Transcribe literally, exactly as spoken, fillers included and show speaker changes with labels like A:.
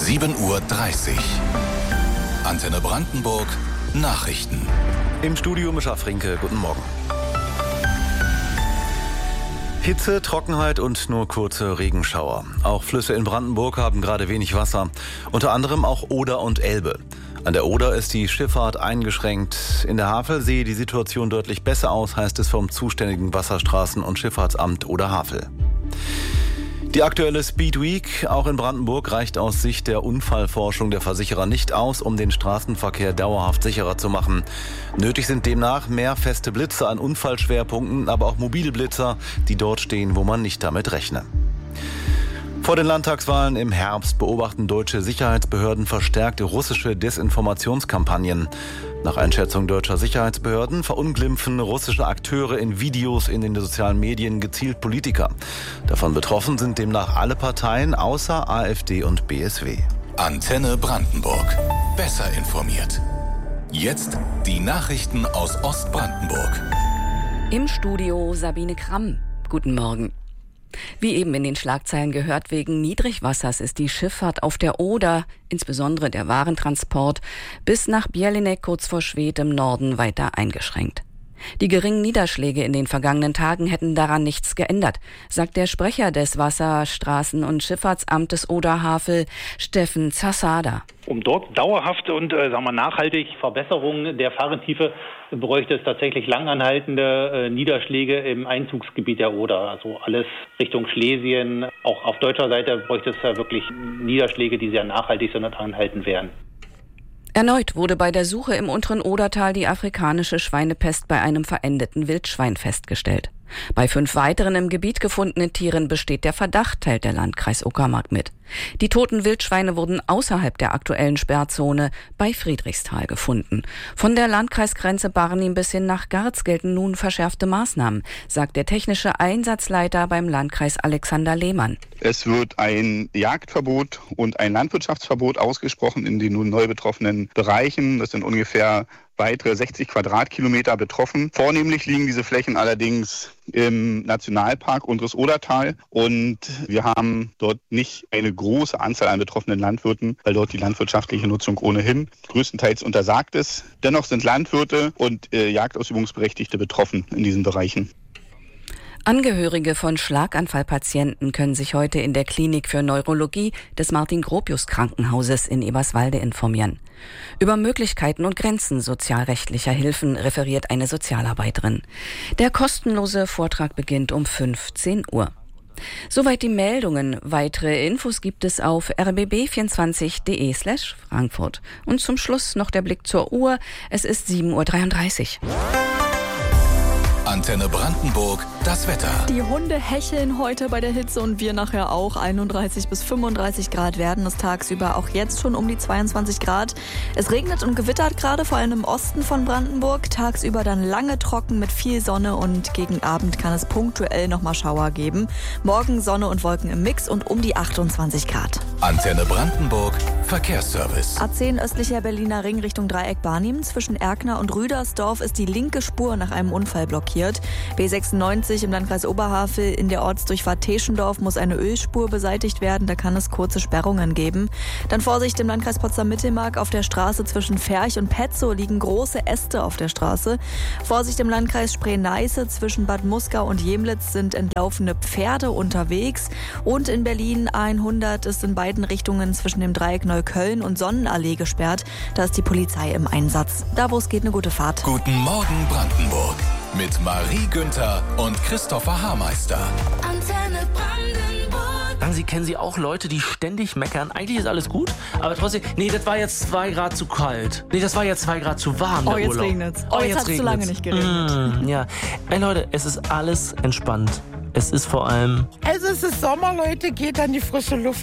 A: sieben Uhr dreißig. Antenne Brandenburg Nachrichten.
B: Im Studio Mischa Frinke, guten Morgen. Hitze, Trockenheit und nur kurze Regenschauer. Auch Flüsse in Brandenburg haben gerade wenig Wasser. Unter anderem auch Oder und Elbe. An der Oder ist die Schifffahrt eingeschränkt. In der Havel sehe die Situation deutlich besser aus, heißt es vom zuständigen Wasserstraßen- und Schifffahrtsamt Oder-Havel. Die aktuelle Speed Week, auch in Brandenburg, reicht aus Sicht der Unfallforschung der Versicherer nicht aus, um den Straßenverkehr dauerhaft sicherer zu machen. Nötig sind demnach mehr feste Blitzer an Unfallschwerpunkten, aber auch mobile Blitzer, die dort stehen, wo man nicht damit rechne. Vor den Landtagswahlen im Herbst beobachten deutsche Sicherheitsbehörden verstärkte russische Desinformationskampagnen. Nach Einschätzung deutscher Sicherheitsbehörden verunglimpfen russische Akteure in Videos in den sozialen Medien gezielt Politiker. Davon betroffen sind demnach alle Parteien außer AfD und B S W.
A: Antenne Brandenburg. Besser informiert. Jetzt die Nachrichten aus Ostbrandenburg.
C: Im Studio Sabine Kramm. Guten Morgen. Wie eben in den Schlagzeilen gehört, wegen Niedrigwassers ist die Schifffahrt auf der Oder, insbesondere der Warentransport, bis nach Bjelinek kurz vor Schwedt im Norden weiter eingeschränkt. Die geringen Niederschläge in den vergangenen Tagen hätten daran nichts geändert, sagt der Sprecher des Wasser-, Straßen- und Schifffahrtsamtes Oder-Havel, Steffen Zasada.
D: Um dort dauerhafte und äh, sagen wir, nachhaltig Verbesserungen der Fahrentiefe bräuchte es tatsächlich langanhaltende äh, Niederschläge im Einzugsgebiet der Oder. Also alles Richtung Schlesien. Auch auf deutscher Seite bräuchte es ja wirklich Niederschläge, die sehr nachhaltig sind und anhaltend wären.
C: Erneut wurde bei der Suche im unteren Odertal die afrikanische Schweinepest bei einem verendeten Wildschwein festgestellt. Bei fünf weiteren im Gebiet gefundenen Tieren besteht der Verdacht, teilt der Landkreis Uckermark mit. Die toten Wildschweine wurden außerhalb der aktuellen Sperrzone bei Friedrichsthal gefunden. Von der Landkreisgrenze Barnim bis hin nach Garz gelten nun verschärfte Maßnahmen, sagt der technische Einsatzleiter beim Landkreis Alexander Lehmann.
E: Es wird ein Jagdverbot und ein Landwirtschaftsverbot ausgesprochen in den nun neu betroffenen Bereichen. Das sind ungefähr weitere sechzig Quadratkilometer betroffen. Vornehmlich liegen diese Flächen allerdings im Nationalpark Unteres Odertal und wir haben dort nicht eine große Anzahl an betroffenen Landwirten, weil dort die landwirtschaftliche Nutzung ohnehin größtenteils untersagt ist. Dennoch sind Landwirte und äh, Jagdausübungsberechtigte betroffen in diesen Bereichen.
C: Angehörige von Schlaganfallpatienten können sich heute in der Klinik für Neurologie des Martin-Gropius-Krankenhauses in Eberswalde informieren. Über Möglichkeiten und Grenzen sozialrechtlicher Hilfen referiert eine Sozialarbeiterin. Der kostenlose Vortrag beginnt um fünfzehn Uhr. Soweit die Meldungen. Weitere Infos gibt es auf r b b vierundzwanzig punkt d e slash Frankfurt. Und zum Schluss noch der Blick zur Uhr. Es ist sieben Uhr dreiunddreißig.
A: Antenne Brandenburg, das Wetter.
F: Die Hunde hecheln heute bei der Hitze und wir nachher auch. einunddreißig bis fünfunddreißig Grad werden es tagsüber, auch jetzt schon um die zweiundzwanzig Grad. Es regnet und gewittert gerade, vor allem im Osten von Brandenburg. Tagsüber dann lange trocken mit viel Sonne und gegen Abend kann es punktuell nochmal Schauer geben. Morgen Sonne und Wolken im Mix und um die achtundzwanzig Grad.
A: Antenne Brandenburg, Verkehrsservice.
F: A zehn östlicher Berliner Ring Richtung Dreieck Barnim. Zwischen Erkner und Rüdersdorf ist die linke Spur nach einem Unfall blockiert. B sechsundneunzig im Landkreis Oberhavel in der Ortsdurchfahrt Teschendorf muss eine Ölspur beseitigt werden. Da kann es kurze Sperrungen geben. Dann Vorsicht im Landkreis Potsdam-Mittelmark. Auf der Straße zwischen Ferch und Petzow liegen große Äste auf der Straße. Vorsicht im Landkreis Spree-Neiße. Zwischen Bad Muskau und Jemlitz sind entlaufene Pferde unterwegs. Und in Berlin A hundert ist in beiden Richtungen zwischen dem Dreieck Neukölln und Sonnenallee gesperrt. Da ist die Polizei im Einsatz. Da, wo es geht, eine gute Fahrt.
A: Guten Morgen Brandenburg. Mit Marie Günther und Christopher Haarmeister.
G: Antenne Brandenburg.
H: Sagen Sie, kennen Sie auch Leute, die ständig meckern? Eigentlich ist alles gut, aber trotzdem, nee, das war jetzt zwei Grad zu kalt. Nee, das war jetzt zwei Grad zu warm, der
F: Oh, jetzt
H: Urlaub.
F: regnet's. Oh, jetzt, jetzt hat es zu lange nicht geregnet.
H: Mm, ja, ey Leute, es ist alles entspannt. Es ist vor allem...
I: Also es ist Sommer, Leute, geht an die frische Luft.